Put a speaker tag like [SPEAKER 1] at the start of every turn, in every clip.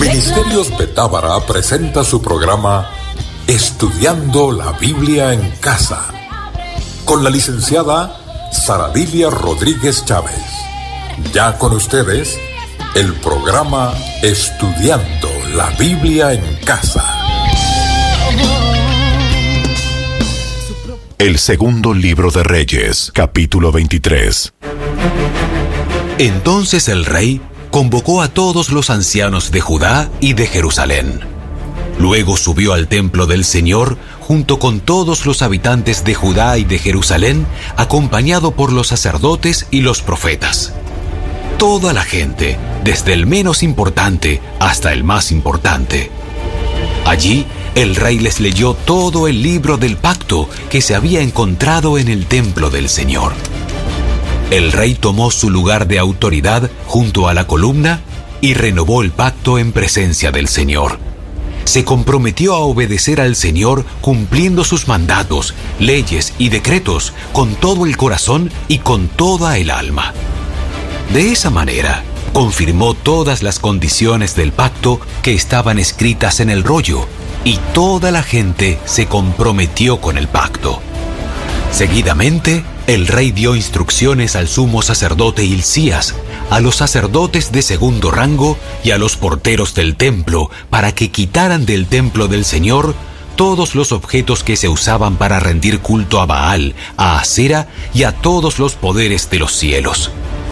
[SPEAKER 1] Ministerios Betábara presenta su programa Estudiando la Biblia en Casa, con la licenciada Saradilia Rodríguez Chávez. Ya con ustedes, el programa Estudiando la Biblia en Casa.
[SPEAKER 2] El segundo libro de Reyes, capítulo 23.
[SPEAKER 3] Entonces el rey convocó a todos los ancianos de Judá y de Jerusalén. Luego subió al templo del Señor junto con todos los habitantes de Judá y de Jerusalén, acompañado por los sacerdotes y los profetas. Toda la gente, desde el menos importante hasta el más importante. Allí, el rey les leyó todo el libro del pacto que se había encontrado en el templo del Señor. El rey tomó su lugar de autoridad junto a la columna y renovó el pacto en presencia del Señor. Se comprometió a obedecer al Señor cumpliendo sus mandatos, leyes y decretos con todo el corazón y con toda el alma. De esa manera, confirmó todas las condiciones del pacto que estaban escritas en el rollo, y toda la gente se comprometió con el pacto. Seguidamente, el rey dio instrucciones al sumo sacerdote Hilcías, a los sacerdotes de segundo rango y a los porteros del templo para que quitaran del templo del Señor todos los objetos que se usaban para rendir culto a Baal, a Asera y a todos los poderes de los cielos.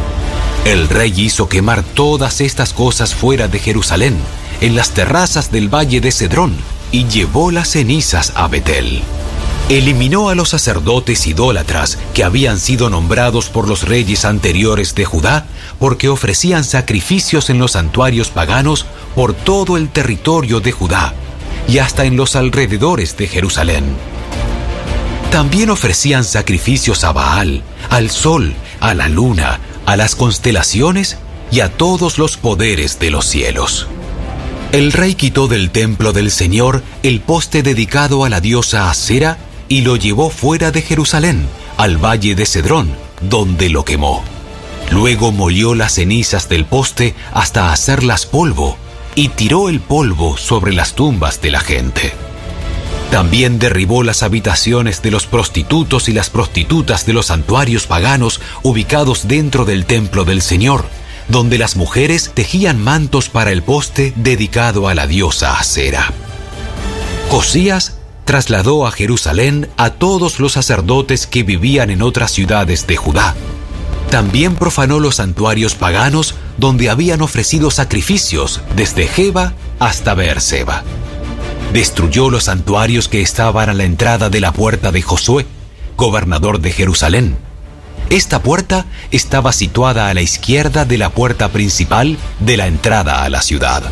[SPEAKER 3] El rey hizo quemar todas estas cosas fuera de Jerusalén, en las terrazas del valle de Cedrón, y llevó las cenizas a Betel. Eliminó a los sacerdotes idólatras que habían sido nombrados por los reyes anteriores de Judá porque ofrecían sacrificios en los santuarios paganos por todo el territorio de Judá y hasta en los alrededores de Jerusalén. También ofrecían sacrificios a Baal, al sol, a la luna, a las constelaciones y a todos los poderes de los cielos. El rey quitó del templo del Señor el poste dedicado a la diosa Asera y lo llevó fuera de Jerusalén, al valle de Cedrón, donde lo quemó. Luego molió las cenizas del poste hasta hacerlas polvo, y tiró el polvo sobre las tumbas de la gente. También derribó las habitaciones de los prostitutos y las prostitutas de los santuarios paganos ubicados dentro del templo del Señor, donde las mujeres tejían mantos para el poste dedicado a la diosa Asera. Josías trasladó a Jerusalén a todos los sacerdotes que vivían en otras ciudades de Judá. También profanó los santuarios paganos donde habían ofrecido sacrificios desde Geba hasta Beerseba. Destruyó los santuarios que estaban a la entrada de la puerta de Josué, gobernador de Jerusalén. Esta puerta estaba situada a la izquierda de la puerta principal de la entrada a la ciudad.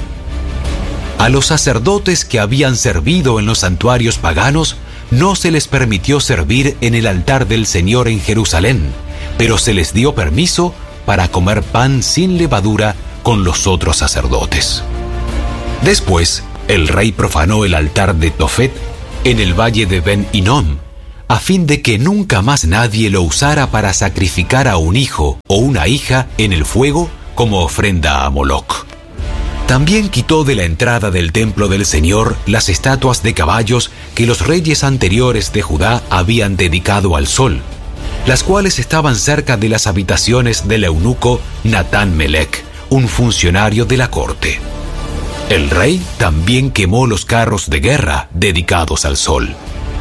[SPEAKER 3] A los sacerdotes que habían servido en los santuarios paganos no se les permitió servir en el altar del Señor en Jerusalén, pero se les dio permiso para comer pan sin levadura con los otros sacerdotes. Después, el rey profanó el altar de Tofet en el valle de Ben-Hinnom, a fin de que nunca más nadie lo usara para sacrificar a un hijo o una hija en el fuego como ofrenda a Moloc. También quitó de la entrada del templo del Señor las estatuas de caballos que los reyes anteriores de Judá habían dedicado al sol, las cuales estaban cerca de las habitaciones del eunuco Natán Melech, un funcionario de la corte. El rey también quemó los carros de guerra dedicados al sol.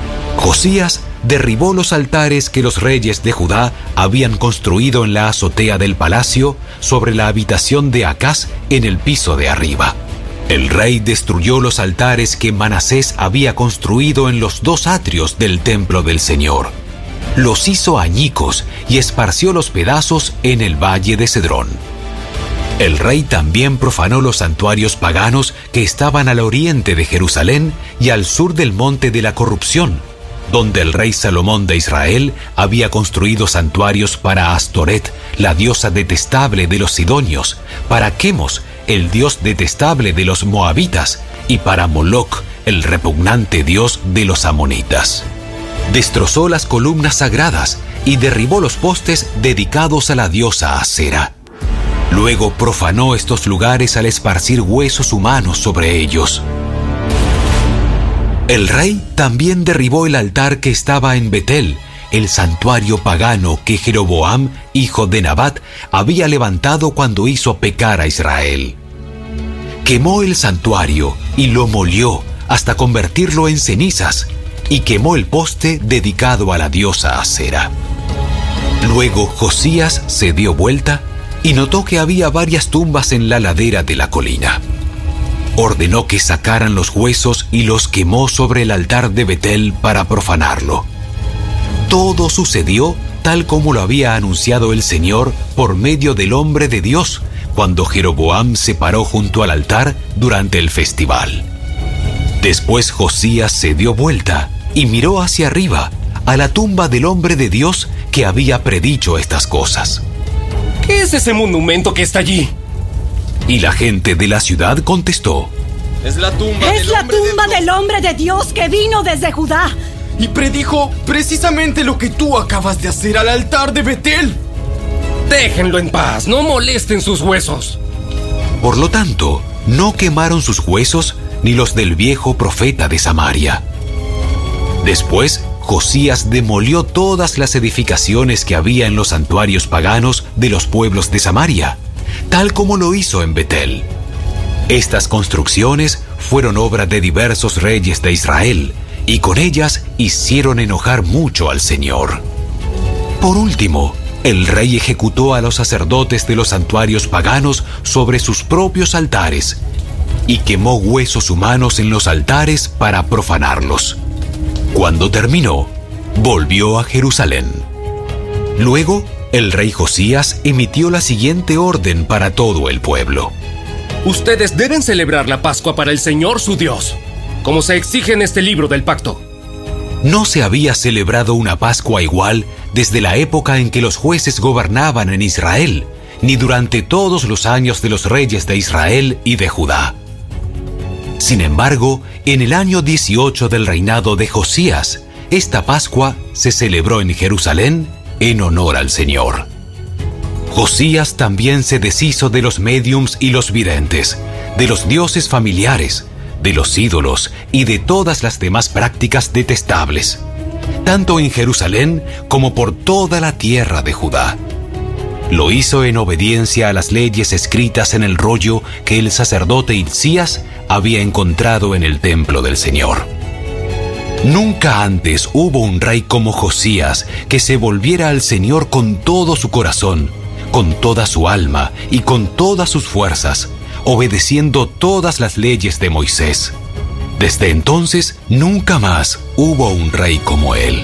[SPEAKER 3] Josías derribó los altares que los reyes de Judá habían construido en la azotea del palacio sobre la habitación de Acaz en el piso de arriba. El rey destruyó los altares que Manasés había construido en los dos atrios del templo del Señor. Los hizo añicos y esparció los pedazos en el valle de Cedrón. El rey también profanó los santuarios paganos que estaban al oriente de Jerusalén y al sur del monte de la corrupción, donde el rey Salomón de Israel había construido santuarios para Astoret, la diosa detestable de los sidonios, para Quemos, el dios detestable de los moabitas, y para Moloc, el repugnante dios de los amonitas. Destrozó las columnas sagradas y derribó los postes dedicados a la diosa Asera. Luego profanó estos lugares al esparcir huesos humanos sobre ellos. El rey también derribó el altar que estaba en Betel, el santuario pagano que Jeroboam, hijo de Nabat, había levantado cuando hizo pecar a Israel. Quemó el santuario y lo molió hasta convertirlo en cenizas, y quemó el poste dedicado a la diosa Asera. Luego Josías se dio vuelta y notó que había varias tumbas en la ladera de la colina. Ordenó que sacaran los huesos y los quemó sobre el altar de Betel para profanarlo. Todo sucedió tal como lo había anunciado el Señor por medio del hombre de Dios, cuando Jeroboam se paró junto al altar durante el festival. Después Josías se dio vuelta y miró hacia arriba, a la tumba del hombre de Dios que había predicho estas cosas.
[SPEAKER 4] ¿Qué es ese monumento que está allí?
[SPEAKER 3] Y la gente de la ciudad contestó:
[SPEAKER 4] Es la tumba
[SPEAKER 5] del hombre de Dios que vino desde Judá.
[SPEAKER 4] Y predijo precisamente lo que tú acabas de hacer al altar de Betel. Déjenlo en paz, no molesten sus huesos.
[SPEAKER 3] Por lo tanto, no quemaron sus huesos ni los del viejo profeta de Samaria. Después, Josías demolió todas las edificaciones que había en los santuarios paganos de los pueblos de Samaria, tal como lo hizo en Betel. Estas construcciones fueron obra de diversos reyes de Israel, y con ellas hicieron enojar mucho al Señor. Por último, el rey ejecutó a los sacerdotes de los santuarios paganos sobre sus propios altares, y quemó huesos humanos en los altares para profanarlos. Cuando terminó, volvió a Jerusalén. Luego, el rey Josías emitió la siguiente orden para todo el pueblo:
[SPEAKER 4] Ustedes deben celebrar la Pascua para el Señor su Dios, como se exige en este libro del pacto.
[SPEAKER 3] No se había celebrado una Pascua igual desde la época en que los jueces gobernaban en Israel, ni durante todos los años de los reyes de Israel y de Judá. Sin embargo, en el año 18 del reinado de Josías, esta Pascua se celebró en Jerusalén en honor al Señor. Josías también se deshizo de los médiums y los videntes, de los dioses familiares, de los ídolos y de todas las demás prácticas detestables, tanto en Jerusalén como por toda la tierra de Judá. Lo hizo en obediencia a las leyes escritas en el rollo que el sacerdote Hilcías había encontrado en el templo del Señor. Nunca antes hubo un rey como Josías que se volviera al Señor con todo su corazón, con toda su alma y con todas sus fuerzas, obedeciendo todas las leyes de Moisés. Desde entonces, nunca más hubo un rey como él.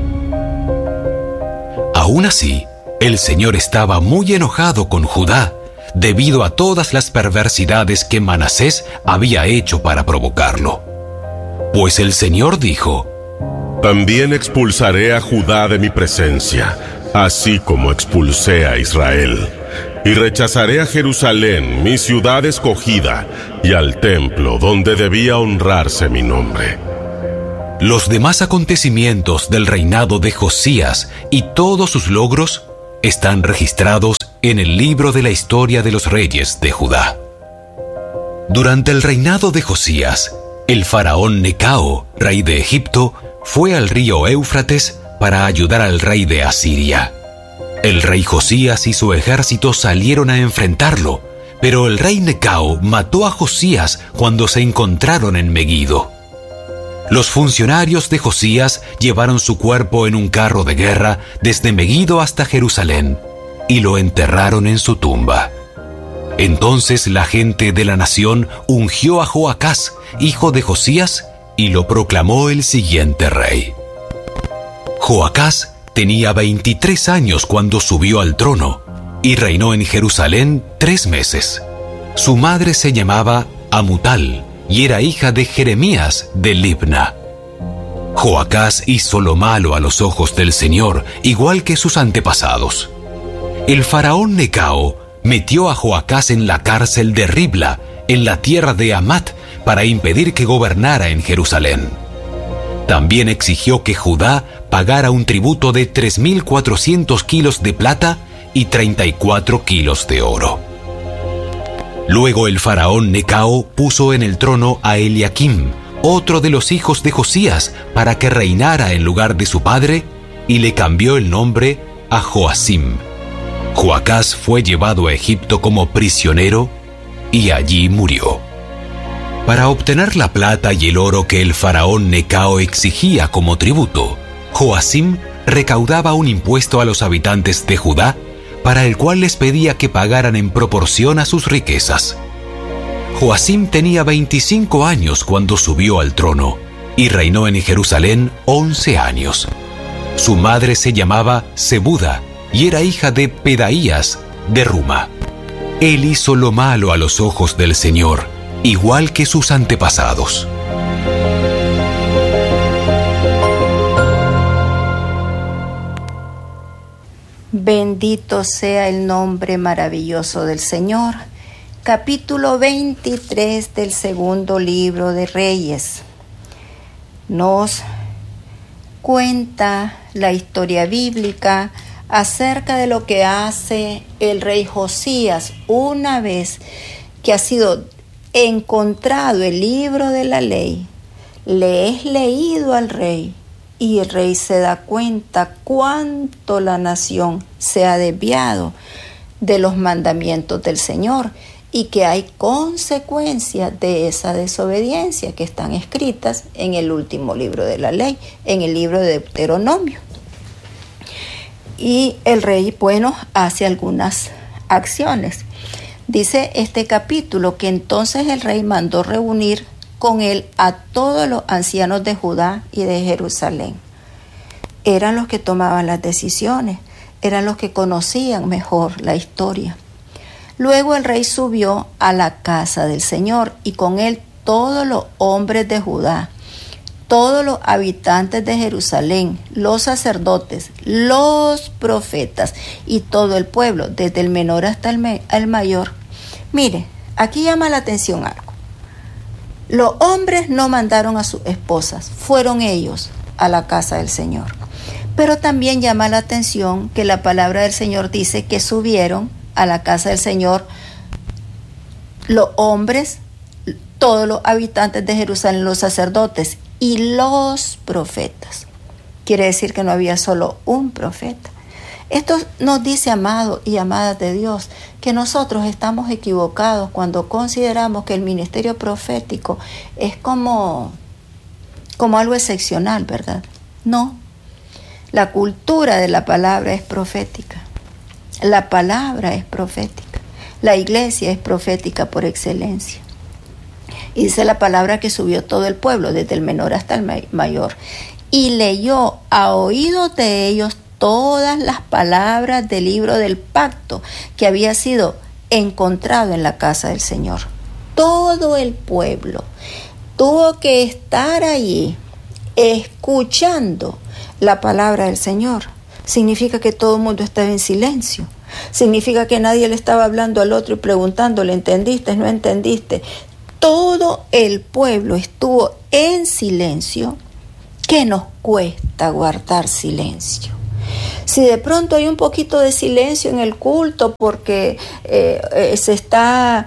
[SPEAKER 3] Aún así, el Señor estaba muy enojado con Judá, debido a todas las perversidades que Manasés había hecho para provocarlo. Pues el Señor dijo:
[SPEAKER 2] También expulsaré a Judá de mi presencia, así como expulsé a Israel. Y rechazaré a Jerusalén, mi ciudad escogida, y al templo donde debía honrarse mi nombre.
[SPEAKER 3] Los demás acontecimientos del reinado de Josías y todos sus logros están registrados en el libro de la historia de los reyes de Judá. Durante el reinado de Josías, el faraón Necao, rey de Egipto, fue al río Éufrates para ayudar al rey de Asiria. El rey Josías y su ejército salieron a enfrentarlo, pero el rey Necao mató a Josías cuando se encontraron en Meguido. Los funcionarios de Josías llevaron su cuerpo en un carro de guerra desde Meguido hasta Jerusalén y lo enterraron en su tumba. Entonces la gente de la nación ungió a Joacás, hijo de Josías, y lo proclamó el siguiente rey. Joacás tenía 23 años cuando subió al trono y reinó en Jerusalén 3 meses. Su madre se llamaba Amutal y era hija de Jeremías de Libna. Joacás hizo lo malo a los ojos del Señor, igual que sus antepasados. El faraón Necao metió a Joacás en la cárcel de Ribla, en la tierra de Amat, para impedir que gobernara en Jerusalén. También exigió que Judá pagara un tributo de 3.400 kilos de plata y 34 kilos de oro. Luego el faraón Necao puso en el trono a Eliaquim, otro de los hijos de Josías, para que reinara en lugar de su padre, y le cambió el nombre a Joacim. Joacás fue llevado a Egipto como prisionero y allí murió. Para obtener la plata y el oro que el faraón Necao exigía como tributo, Joacim recaudaba un impuesto a los habitantes de Judá, para el cual les pedía que pagaran en proporción a sus riquezas. Joacim tenía 25 años cuando subió al trono y reinó en Jerusalén 11 años. Su madre se llamaba Zebuda y era hija de Pedaías de Ruma. Él hizo lo malo a los ojos del Señor, igual que sus antepasados.
[SPEAKER 6] Bendito sea el nombre maravilloso del Señor. Capítulo 23 del segundo libro de Reyes. Nos cuenta la historia bíblica acerca de lo que hace el rey Josías una vez que ha sido encontrado el libro de la ley. Le es leído al rey y el rey se da cuenta cuánto la nación se ha desviado de los mandamientos del Señor y que hay consecuencias de esa desobediencia que están escritas en el último libro de la ley, en el libro de Deuteronomio. Y el rey, hace algunas acciones. Dice este capítulo que entonces el rey mandó reunir con él a todos los ancianos de Judá y de Jerusalén. Eran los que tomaban las decisiones, eran los que conocían mejor la historia. Luego el rey subió a la casa del Señor y con él todos los hombres de Judá, todos los habitantes de Jerusalén, los sacerdotes, los profetas y todo el pueblo, desde el menor hasta el mayor. Mire, aquí llama la atención algo. Los hombres no mandaron a sus esposas, fueron ellos a la casa del Señor. Pero también llama la atención que la palabra del Señor dice que subieron a la casa del Señor los hombres, todos los habitantes de Jerusalén, los sacerdotes y los profetas. Quiere decir que no había solo un profeta. Esto nos dice, amados y amadas de Dios, que nosotros estamos equivocados cuando consideramos que el ministerio profético es como algo excepcional, ¿verdad? No. La cultura de la palabra es profética. La palabra es profética. La iglesia es profética por excelencia. Y dice la palabra que subió todo el pueblo, desde el menor hasta el mayor, y leyó a oídos de ellos todas las palabras del libro del pacto que había sido encontrado en la casa del Señor. Todo el pueblo tuvo que estar allí escuchando la palabra del Señor. Significa que todo el mundo estaba en silencio. Significa que nadie le estaba hablando al otro y preguntándole, ¿entendiste? ¿No entendiste? Todo el pueblo estuvo en silencio. ¿Qué nos cuesta guardar silencio? Si de pronto hay un poquito de silencio en el culto porque se está,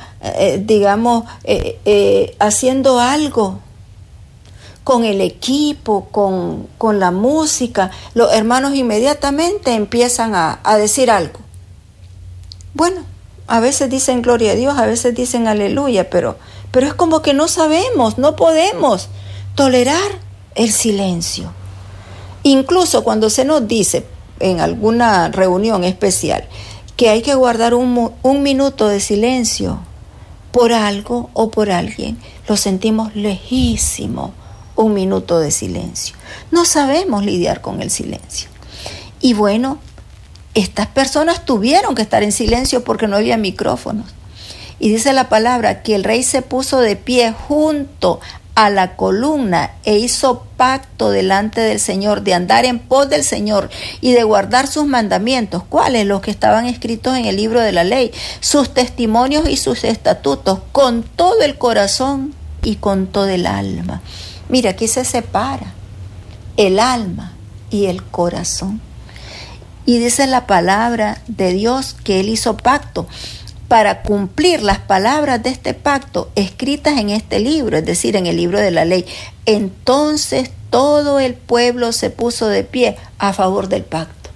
[SPEAKER 6] haciendo algo con el equipo, con la música, los hermanos inmediatamente empiezan a decir algo. Bueno, a veces dicen gloria a Dios, a veces dicen aleluya, pero es como que no sabemos, no podemos tolerar el silencio. Incluso cuando se nos dice en alguna reunión especial que hay que guardar un minuto de silencio por algo o por alguien, lo sentimos lejísimo, un minuto de silencio. No sabemos lidiar con el silencio. Y bueno, estas personas tuvieron que estar en silencio porque no había micrófonos. Y dice la palabra que el rey se puso de pie junto a la columna e hizo pacto delante del Señor de andar en pos del Señor y de guardar sus mandamientos. ¿Cuáles? Los que estaban escritos en el libro de la ley, sus testimonios y sus estatutos, con todo el corazón y con todo el alma. Mira, aquí se separa el alma y el corazón. Y dice la palabra de Dios que Él hizo pacto. para cumplir las palabras de este pacto escritas en este libro, es decir, en el libro de la ley. Entonces todo el pueblo se puso de pie a favor del pacto.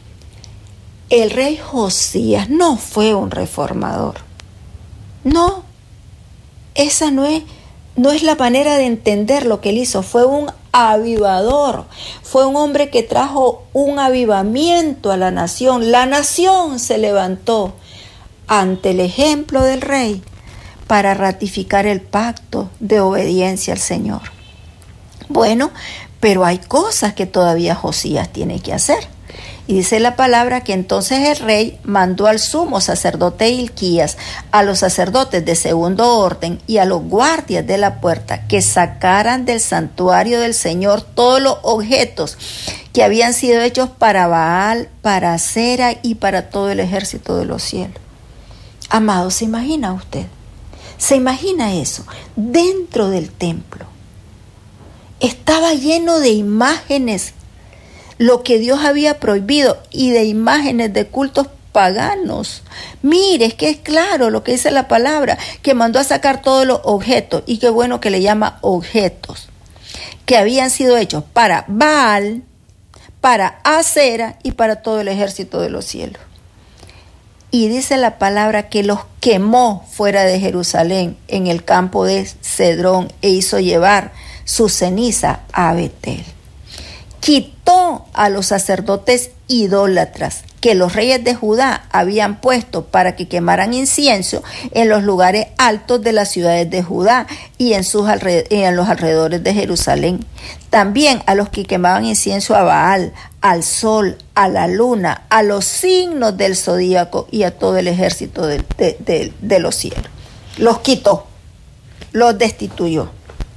[SPEAKER 6] El rey Josías no fue un reformador. No, esa no es la manera de entender lo que él hizo. Fue un avivador, fue un hombre que trajo un avivamiento a la nación. La nación se levantó ante el ejemplo del rey para ratificar el pacto de obediencia al Señor. Bueno, pero hay cosas que todavía Josías tiene que hacer. Y dice la palabra que entonces el rey mandó al sumo sacerdote Hilquías, a los sacerdotes de segundo orden y a los guardias de la puerta que sacaran del santuario del Señor todos los objetos que habían sido hechos para Baal, para Acera y para todo el ejército de los cielos. Amado, ¿se imagina usted? ¿Se imagina eso? Dentro del templo estaba lleno de imágenes, lo que Dios había prohibido, y de imágenes de cultos paganos. Mire, es que es claro lo que dice la palabra, que mandó a sacar todos los objetos, y qué bueno que le llama objetos, que habían sido hechos para Baal, para Acera y para todo el ejército de los cielos. Y dice la palabra que los quemó fuera de Jerusalén, en el campo de Cedrón, e hizo llevar su ceniza a Betel. Quitó a los sacerdotes idólatras que los reyes de Judá habían puesto para que quemaran incienso en los lugares altos de las ciudades de Judá y en los alrededores de Jerusalén. También a los que quemaban incienso a Baal, al sol, a la luna, a los signos del zodíaco y a todo el ejército de los cielos. Los quitó, los destituyó.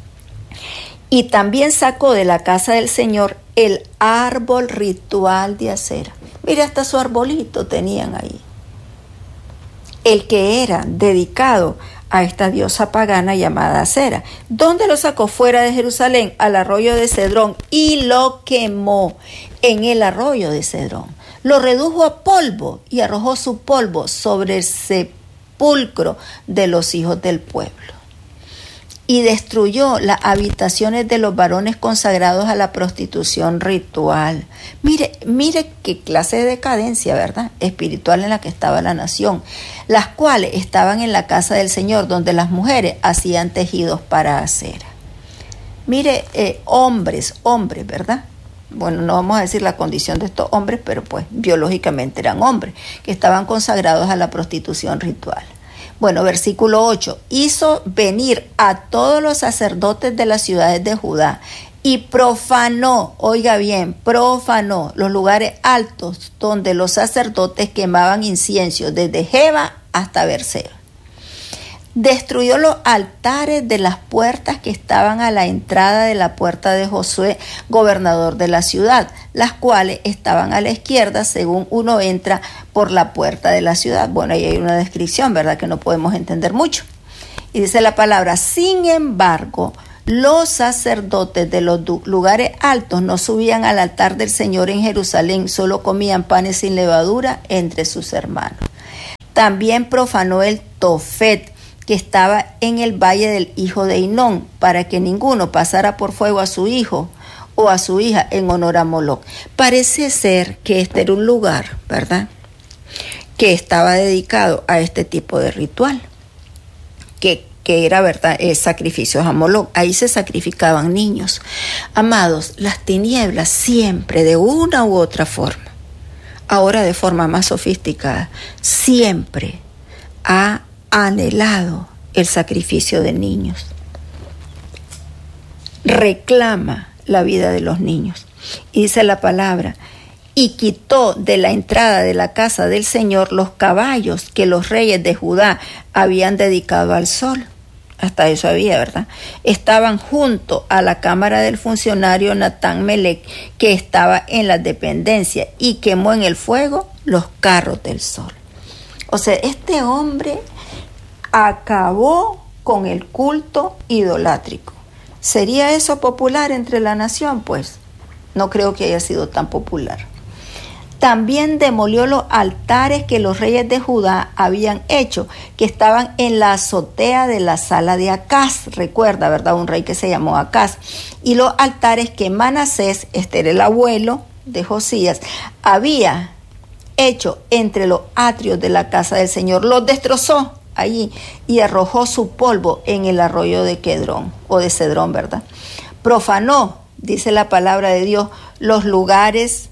[SPEAKER 6] Y también sacó de la casa del Señor el árbol ritual de Acera. Mira, hasta su arbolito tenían ahí. El que era dedicado a esta diosa pagana llamada Acera. ¿Dónde lo sacó? Fuera de Jerusalén, al arroyo de Cedrón, y lo quemó en el arroyo de Cedrón. Lo redujo a polvo y arrojó su polvo sobre el sepulcro de los hijos del pueblo. Y destruyó las habitaciones de los varones consagrados a la prostitución ritual. Mire qué clase de decadencia, ¿verdad?, espiritual en la que estaba la nación, las cuales estaban en la casa del Señor, donde las mujeres hacían tejidos para Acera. Mire, hombres, ¿verdad? Bueno, no vamos a decir la condición de estos hombres, pero pues biológicamente eran hombres, que estaban consagrados a la prostitución ritual. Bueno, versículo 8, hizo venir a todos los sacerdotes de las ciudades de Judá y profanó, oiga bien, profanó los lugares altos donde los sacerdotes quemaban incienso, desde Jeba hasta Berseba. Destruyó los altares de las puertas que estaban a la entrada de la puerta de Josué, gobernador de la ciudad, las cuales estaban a la izquierda según uno entra por la puerta de la ciudad. Bueno, ahí hay una descripción, ¿verdad?, que no podemos entender mucho. Y dice la palabra, sin embargo, los sacerdotes de los lugares altos no subían al altar del Señor en Jerusalén, solo comían panes sin levadura entre sus hermanos. También profanó el Tofet, que estaba en el valle del hijo de Hinón, para que ninguno pasara por fuego a su hijo o a su hija en honor a Moloc. Parece ser que este era un lugar, ¿verdad?, que estaba dedicado a este tipo de ritual, que era, ¿verdad?, sacrificios a Moloc. Ahí se sacrificaban niños. Amados, las tinieblas siempre, de una u otra forma, ahora de forma más sofisticada, siempre ha anhelado el sacrificio de niños. Reclama la vida de los niños. Y dice la palabra, y quitó de la entrada de la casa del Señor los caballos que los reyes de Judá habían dedicado al sol. Hasta eso había, ¿verdad? Estaban junto a la cámara del funcionario Natán Melec, que estaba en la dependencia, y quemó en el fuego los carros del sol. O sea, este hombre acabó con el culto idolátrico. ¿Sería eso popular entre la nación? Pues no creo que haya sido tan popular. También demolió los altares que los reyes de Judá habían hecho, que estaban en la azotea de la sala de Acaz. Recuerda, ¿verdad? Un rey que se llamó Acaz. Y los altares que Manasés, este era el abuelo de Josías, había hecho entre los atrios de la casa del Señor, los destrozó allí y arrojó su polvo en el arroyo de Quedrón, o de Cedrón, ¿verdad? Profanó, dice la palabra de Dios, los lugares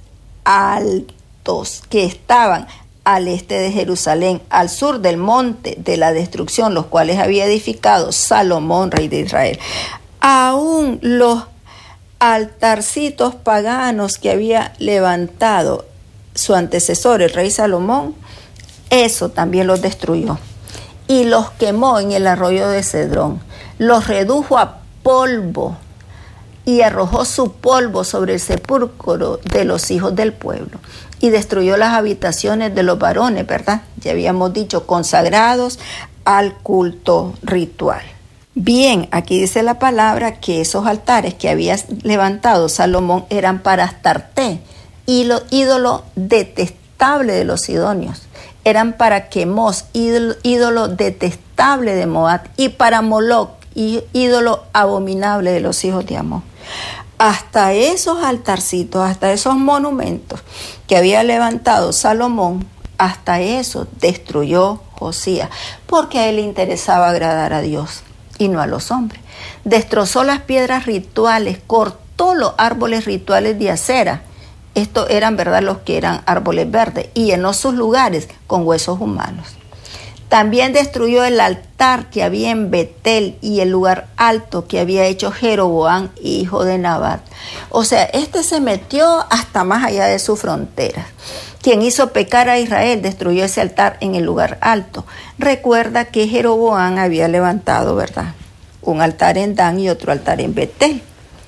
[SPEAKER 6] altos que estaban al este de Jerusalén, al sur del monte de la destrucción, los cuales había edificado Salomón, rey de Israel. Aún los altarcitos paganos que había levantado su antecesor, el rey Salomón, eso también los destruyó y los quemó en el arroyo de Cedrón, los redujo a polvo y arrojó su polvo sobre el sepulcro de los hijos del pueblo y destruyó las habitaciones de los varones, ¿verdad? Ya habíamos dicho, consagrados al culto ritual. Bien, aquí dice la palabra que esos altares que había levantado Salomón eran para Astarte, ídolo detestable de los sidonios, eran para Quemos, ídolo detestable de Moab, y para Moloc, ídolo abominable de los hijos de Amón. Hasta esos altarcitos, hasta esos monumentos que había levantado Salomón, hasta eso destruyó Josías, porque a él le interesaba agradar a Dios y no a los hombres. Destrozó las piedras rituales, cortó los árboles rituales de acera. Estos eran, ¿verdad?, los que eran árboles verdes, y llenó sus lugares con huesos humanos. También destruyó el altar que había en Betel y el lugar alto que había hecho Jeroboam, hijo de Nabat. O sea, se metió hasta más allá de sus fronteras. Quien hizo pecar a Israel destruyó ese altar en el lugar alto. Recuerda que Jeroboam había levantado, ¿verdad?, un altar en Dan y otro altar en Betel,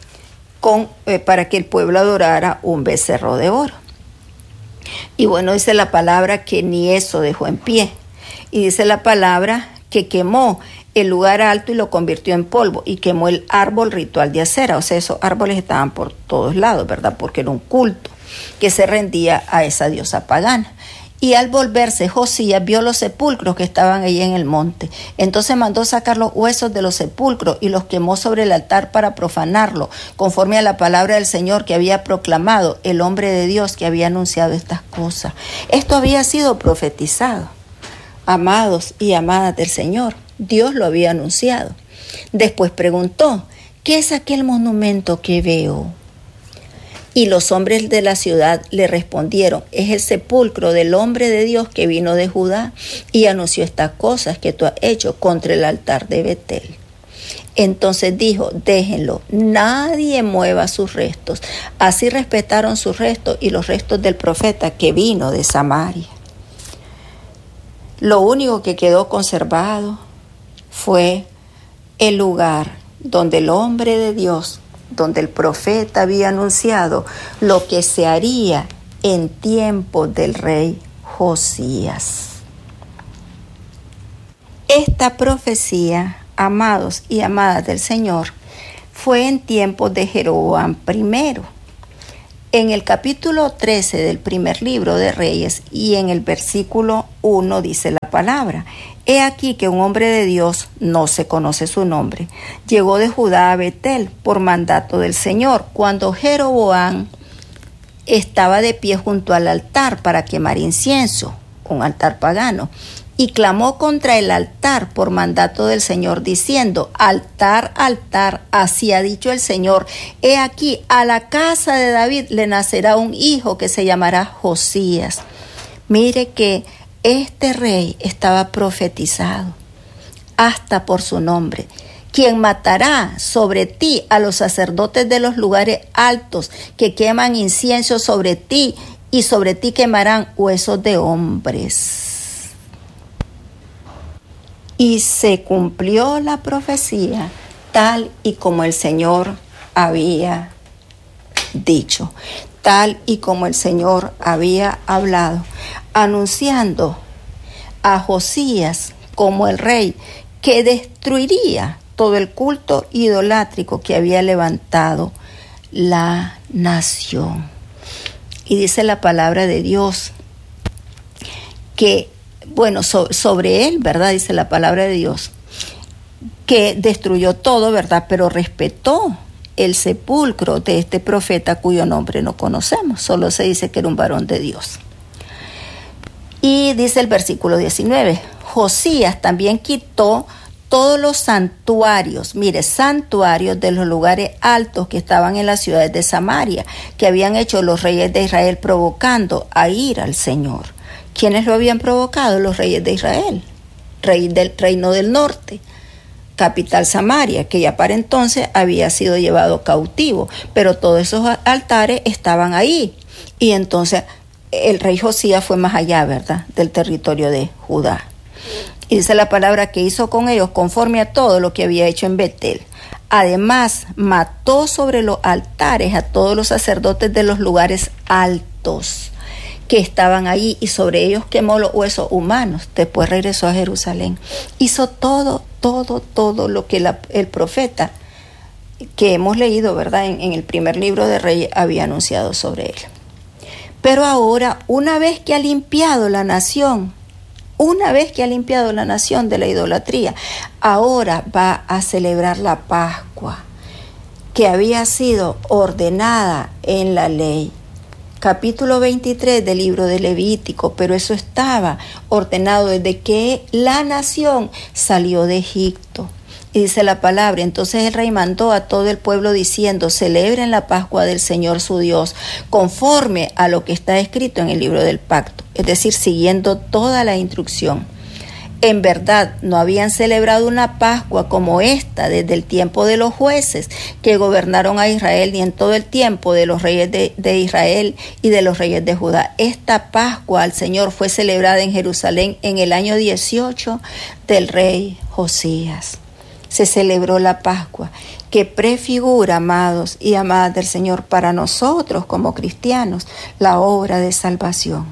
[SPEAKER 6] para que el pueblo adorara un becerro de oro. Y bueno, dice la palabra que ni eso dejó en pie. Y dice la palabra que quemó el lugar alto y lo convirtió en polvo, y quemó el árbol ritual de acera. O sea, esos árboles estaban por todos lados, ¿verdad? Porque era un culto que se rendía a esa diosa pagana. Y al volverse Josías vio los sepulcros que estaban allí en el monte. Entonces mandó sacar los huesos de los sepulcros y los quemó sobre el altar para profanarlo, conforme a la palabra del Señor que había proclamado el hombre de Dios que había anunciado estas cosas. Esto había sido profetizado. Amados y amadas del Señor, Dios lo había anunciado. Después preguntó, ¿qué es aquel monumento que veo? Y los hombres de la ciudad le respondieron, es el sepulcro del hombre de Dios que vino de Judá y anunció estas cosas que tú has hecho contra el altar de Betel. Entonces dijo, déjenlo, nadie mueva sus restos. Así respetaron sus restos y los restos del profeta que vino de Samaria. Lo único que quedó conservado fue el lugar donde el hombre de Dios, donde el profeta había anunciado lo que se haría en tiempos del rey Josías. Esta profecía, amados y amadas del Señor, fue en tiempos de Jeroboam I. En el capítulo 13 del primer libro de Reyes y en el versículo 1 dice la palabra, he aquí que un hombre de Dios, no se conoce su nombre, llegó de Judá a Betel por mandato del Señor, cuando Jeroboam estaba de pie junto al altar para quemar incienso, un altar pagano, y clamó contra el altar por mandato del Señor, diciendo, altar, altar, así ha dicho el Señor, he aquí, a la casa de David le nacerá un hijo que se llamará Josías. Mire que este rey estaba profetizado, hasta por su nombre, quien matará sobre ti a los sacerdotes de los lugares altos que queman incienso sobre ti, y sobre ti quemarán huesos de hombres. Y se cumplió la profecía tal y como el Señor había dicho, tal y como el Señor había hablado, anunciando a Josías como el rey que destruiría todo el culto idolátrico que había levantado la nación. Y dice la palabra de Dios que, bueno, sobre él, ¿verdad? Dice la palabra de Dios que destruyó todo, ¿verdad? Pero respetó el sepulcro de este profeta cuyo nombre no conocemos. Solo se dice que era un varón de Dios. Y dice el versículo 19, Josías también quitó todos los santuarios, santuarios de los lugares altos que estaban en las ciudades de Samaria, que habían hecho los reyes de Israel provocando a ir al Señor. ¿Quiénes lo habían provocado? Los reyes de Israel, rey del reino del norte, capital Samaria, que ya para entonces había sido llevado cautivo, pero todos esos altares estaban ahí. Y entonces el rey Josías fue más allá, ¿verdad?, del territorio de Judá. Y dice la palabra que hizo con ellos conforme a todo lo que había hecho en Betel. Además, mató sobre los altares a todos los sacerdotes de los lugares altos que estaban allí, y sobre ellos quemó los huesos humanos. Después regresó a Jerusalén. Hizo todo lo que el profeta que hemos leído, ¿verdad?, en el primer libro de Reyes había anunciado sobre él. Pero ahora, una vez que ha limpiado la nación de la idolatría, ahora va a celebrar la Pascua que había sido ordenada en la ley. Capítulo 23 del libro de Levítico, pero eso estaba ordenado desde que la nación salió de Egipto. Y dice la palabra, entonces el rey mandó a todo el pueblo diciendo, celebren la Pascua del Señor su Dios, conforme a lo que está escrito en el libro del pacto, es decir, siguiendo toda la instrucción. En verdad, no habían celebrado una Pascua como esta desde el tiempo de los jueces que gobernaron a Israel, ni en todo el tiempo de los reyes de Israel y de los reyes de Judá. Esta Pascua al Señor fue celebrada en Jerusalén en el año 18 del rey Josías. Se celebró la Pascua, que prefigura, amados y amadas del Señor, para nosotros como cristianos, la obra de salvación.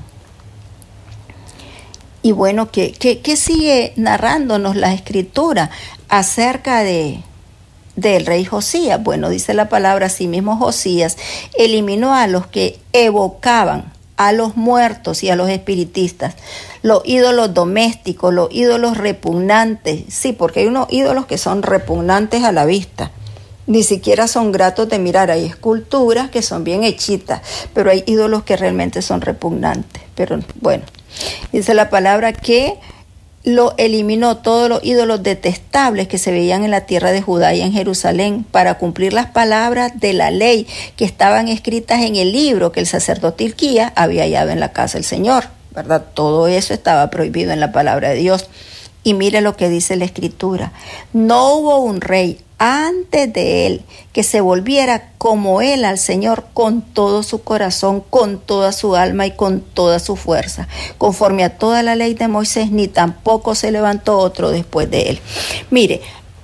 [SPEAKER 6] Y bueno, ¿qué sigue narrándonos la Escritura acerca del rey Josías? Bueno, dice la palabra, asimismo Josías eliminó a los que evocaban a los muertos y a los espiritistas, los ídolos domésticos, los ídolos repugnantes. Sí, porque hay unos ídolos que son repugnantes a la vista, ni siquiera son gratos de mirar. Hay esculturas que son bien hechitas, pero hay ídolos que realmente son repugnantes. Pero bueno, dice la palabra que lo eliminó todos los ídolos detestables que se veían en la tierra de Judá y en Jerusalén, para cumplir las palabras de la ley que estaban escritas en el libro que el sacerdote Hilquías había hallado en la casa del Señor, ¿verdad? Todo eso estaba prohibido en la palabra de Dios. Y mire lo que dice la Escritura: no hubo un rey antes de él que se volviera como él al Señor con todo su corazón, con toda su alma y con toda su fuerza, conforme a toda la ley de Moisés, ni tampoco se levantó otro después de él. Mire,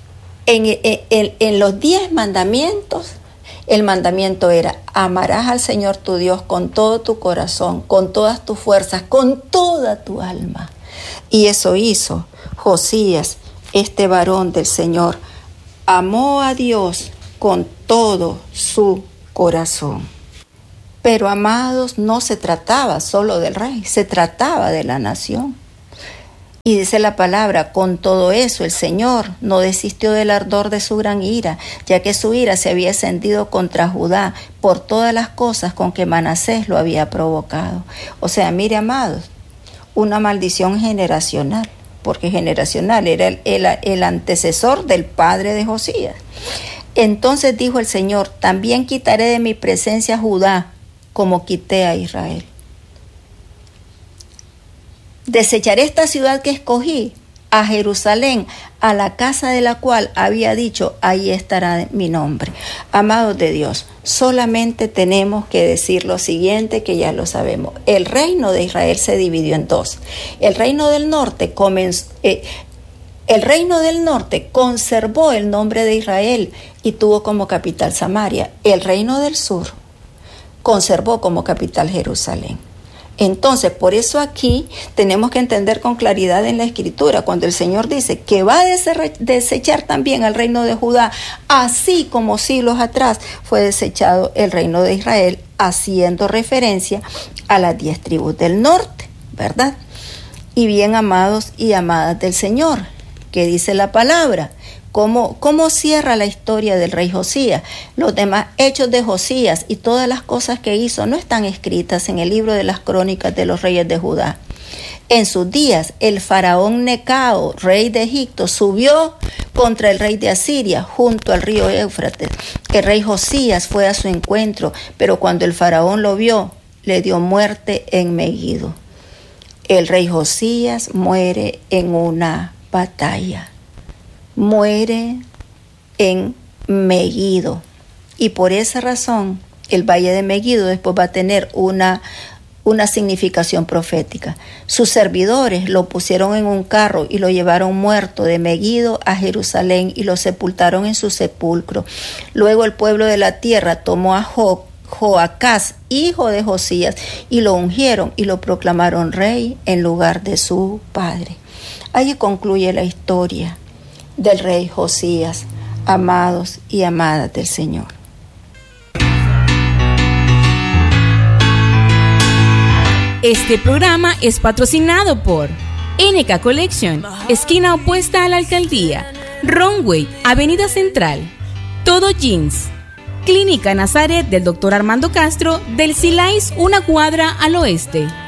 [SPEAKER 6] en los 10 mandamientos, el mandamiento era: amarás al Señor tu Dios con todo tu corazón, con todas tus fuerzas, con toda tu alma. Y eso hizo Josías, este varón del Señor. Amó a Dios con todo su corazón. Pero, amados, no se trataba solo del rey, se trataba de la nación. Y dice la palabra, con todo eso el Señor no desistió del ardor de su gran ira, ya que su ira se había encendido contra Judá por todas las cosas con que Manasés lo había provocado. O sea, mire, amados, una maldición generacional, porque generacional era el antecesor del padre de Josías. Entonces dijo el Señor: también quitaré de mi presencia a Judá, como quité a Israel. Desecharé esta ciudad que escogí, a Jerusalén, a la casa de la cual había dicho, ahí estará mi nombre. Amados de Dios, solamente tenemos que decir lo siguiente, que ya lo sabemos. El reino de Israel se dividió en dos. El reino del norte conservó el nombre de Israel y tuvo como capital Samaria. El reino del sur conservó como capital Jerusalén. Entonces, por eso aquí tenemos que entender con claridad en la Escritura, cuando el Señor dice que va a desechar también el reino de Judá, así como siglos atrás fue desechado el reino de Israel, haciendo referencia a las 10 tribus del norte, ¿verdad? Y bien, amados y amadas del Señor, ¿qué dice la palabra? ¿Cómo cierra la historia del rey Josías? Los demás hechos de Josías y todas las cosas que hizo no están escritas en el libro de las crónicas de los reyes de Judá. En sus días, el faraón Necao, rey de Egipto, subió contra el rey de Asiria junto al río Éufrates. El rey Josías fue a su encuentro, pero cuando el faraón lo vio, le dio muerte en Megido. El rey Josías muere en una batalla. Muere en Megido. Y por esa razón, el valle de Megido después va a tener una significación profética. Sus servidores lo pusieron en un carro y lo llevaron muerto de Megido a Jerusalén y lo sepultaron en su sepulcro. Luego el pueblo de la tierra tomó a Joacás, hijo de Josías, y lo ungieron y lo proclamaron rey en lugar de su padre. Allí concluye la historia del rey Josías, amados y amadas del Señor.
[SPEAKER 7] Este programa es patrocinado por NK Collection, esquina opuesta a la alcaldía, Runway, Avenida Central, Todo Jeans, Clínica Nazaret del Dr. Armando Castro, del Silais, una cuadra al oeste.